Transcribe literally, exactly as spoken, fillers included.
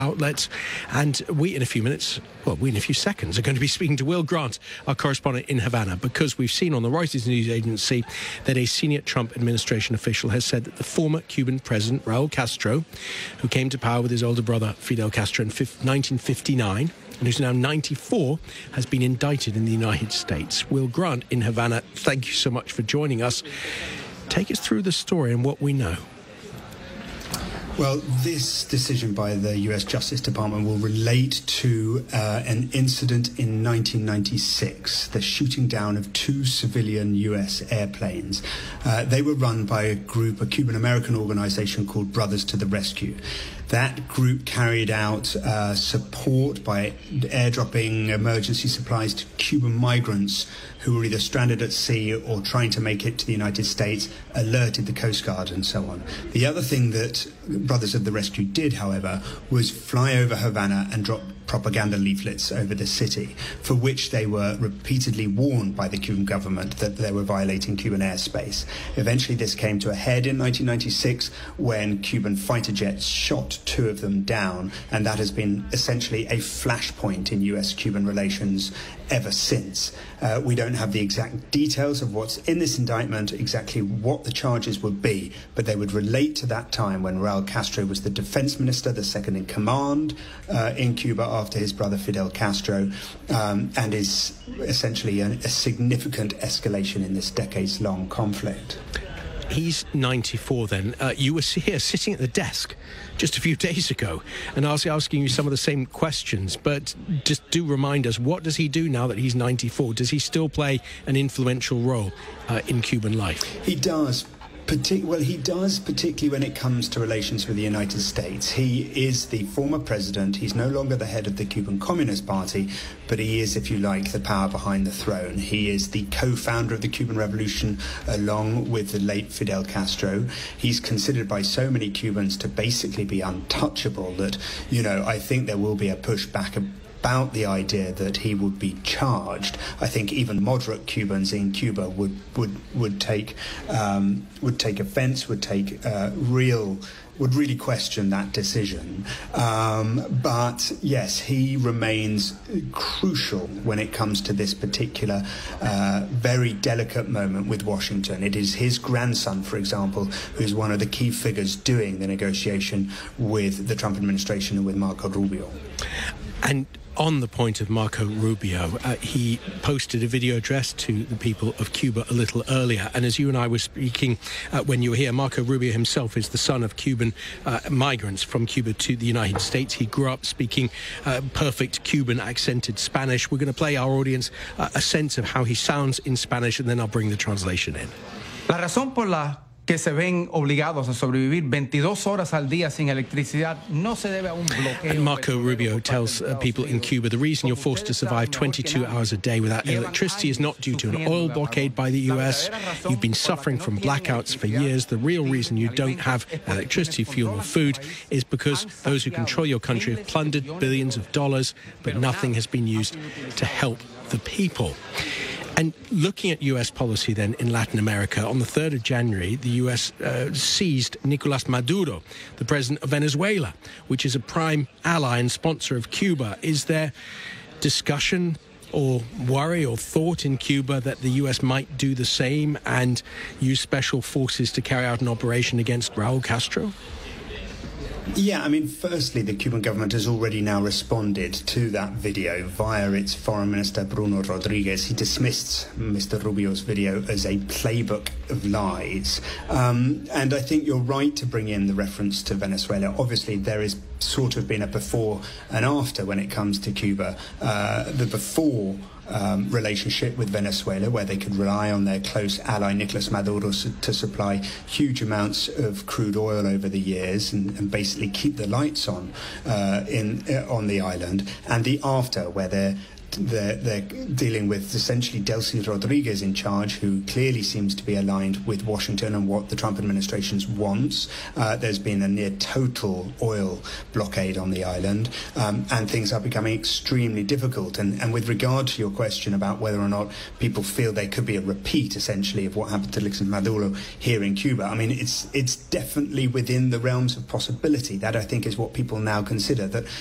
outlets. And we, in a few minutes, well, we in a few seconds, are going to be speaking to Will Grant, our correspondent in Havana, because we've seen on the Reuters news agency that a senior Trump administration official has said that the former Cuban president, Raul Castro, who came to power with his older brother, Fidel Castro, in nineteen fifty-nine, and who's now ninety-four, has been indicted in the United States. Will Grant in Havana, thank you so much for joining us. Take us through the story and what we know. Well, this decision by the U S Justice Department will relate to uh, an incident in nineteen ninety-six, the shooting down of two civilian U S airplanes. Uh, they were run by a group, a Cuban-American organization called Brothers to the Rescue. That group carried out uh, support by airdropping emergency supplies to Cuban migrants who were either stranded at sea or trying to make it to the United States, alerted the Coast Guard and so on. The other thing that Brothers of the Rescue did, however, was fly over Havana and drop propaganda leaflets over the city, for which they were repeatedly warned by the Cuban government that they were violating Cuban airspace. Eventually this came to a head in nineteen ninety-six when Cuban fighter jets shot two of them down, and that has been essentially a flashpoint in U S-Cuban relations ever since. Uh, we don't have the exact details of what's in this indictment, exactly what the charges would be, but they would relate to that time when Raul Castro was the defense minister, the second in command uh, in Cuba after his brother Fidel Castro, um, and is essentially a, a significant escalation in this decades-long conflict. He's ninety-four then. Uh, you were here sitting at the desk just a few days ago, and I was asking you some of the same questions, but just do remind us, what does he do now that he's ninety-four? Does he still play an influential role uh, in Cuban life? He does. Partic well, he does, particularly when it comes to relations with the United States. He is the former president. He's no longer the head of the Cuban Communist Party, but he is, if you like, the power behind the throne. He is the co-founder of the Cuban Revolution, along with the late Fidel Castro. He's considered by so many Cubans to basically be untouchable that, you know, I think there will be a pushback about the idea that he would be charged. I think even moderate Cubans in Cuba would would would take um, would take offence, would take uh, real would really question that decision. Um, but yes, he remains crucial when it comes to this particular uh, very delicate moment with Washington. It is his grandson, for example, who's one of the key figures doing the negotiation with the Trump administration and with Marco Rubio. And on the point of Marco Rubio, uh, he posted a video address to the people of Cuba a little earlier. And as you and I were speaking uh, when you were here, Marco Rubio himself is the son of Cuban uh, migrants from Cuba to the United States. He grew up speaking uh, perfect Cuban accented Spanish. We're going to play our audience uh, a sense of how he sounds in Spanish, and then I'll bring the translation in. La razón por la que se ven obligados a sobrevivir veintidós horas al día sin electricidad no se debe a un bloqueo. And Marco Rubio tells uh, people in Cuba the reason you're forced to survive twenty-two hours a day without electricity is not due to an oil blockade by the U S. You've been suffering from blackouts for years. The real reason you don't have electricity, fuel or food is because those who control your country have plundered billions of dollars, but nothing has been used to help the people. And looking at U S policy then in Latin America, on the third of January, the U S uh, seized Nicolas Maduro, the president of Venezuela, which is a prime ally and sponsor of Cuba. Is there discussion or worry or thought in Cuba that the U S might do the same and use special forces to carry out an operation against Raul Castro? Yeah, I mean, firstly, the Cuban government has already now responded to that video via its foreign minister, Bruno Rodriguez. He dismissed Mister Rubio's video as a playbook of lies. Um, and I think you're right to bring in the reference to Venezuela. Obviously, there has sort of been a before and after when it comes to Cuba. Uh, the before Um, relationship with Venezuela, where they could rely on their close ally Nicolas Maduro to supply huge amounts of crude oil over the years and, and basically keep the lights on uh, in uh, on the island, and the after, where they're they're, they're dealing with essentially Delcy Rodriguez in charge, who clearly seems to be aligned with Washington and what the Trump administration wants. Uh, there's been a near total oil blockade on the island, um, and things are becoming extremely difficult. And, and with regard to your question about whether or not people feel there could be a repeat, essentially, of what happened to Nicolás Maduro here in Cuba, I mean, it's it's definitely within the realms of possibility. That, I think, is what people now consider, that